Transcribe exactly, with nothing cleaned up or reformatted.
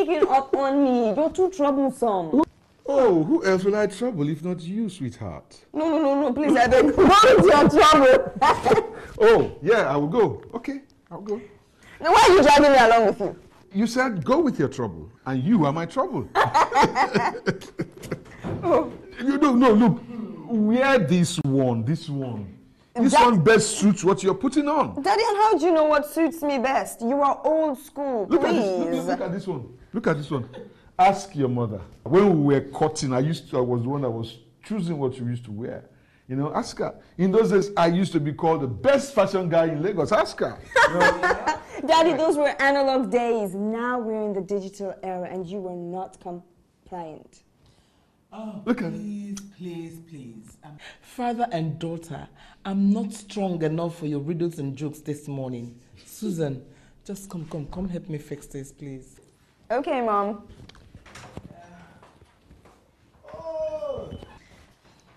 sneaking up on me. You're too troublesome. Oh, who else will I trouble if not you, sweetheart? No, no, no, no, please, I beg. Go with your trouble. Oh, yeah, I will go. Okay, I'll go. Now, why are you dragging me along with you? You said go with your trouble, and you are my trouble. Oh. You no, no, look. Wear this one, this one. This that, one best suits what you're putting on. Daddy, and how do you know what suits me best? You are old school, look please. At this, look, look at this one. Look at this one. Ask your mother. When we were cutting, I used to, I was the one that was choosing what you used to wear. You know, ask her. In those days, I used to be called the best fashion guy in Lagos. Ask her. You know? Daddy, those were analog days. Now we're in the digital era, and you were not compliant. Oh, look at please, please, please. Um, father and daughter, I'm not strong enough for your riddles and jokes this morning. Susan, just come, come, come help me fix this, please. Okay, Mom.